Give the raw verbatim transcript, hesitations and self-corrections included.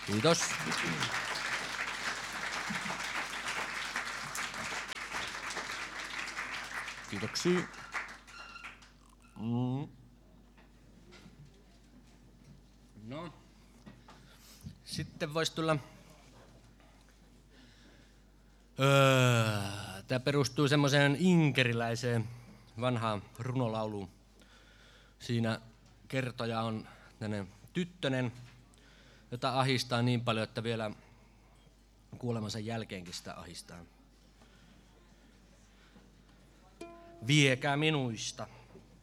Kiitos. Kiitoksia. Mm. No. Sitten voisi tulla... Öö, Tämä perustuu semmoiseen inkeriläiseen vanhaan runolauluun. Siinä kertoja on tämmöinen tyttönen, jota ahistaa niin paljon, että vielä kuolemansa jälkeenkin sitä ahistaa. Viekää minuista.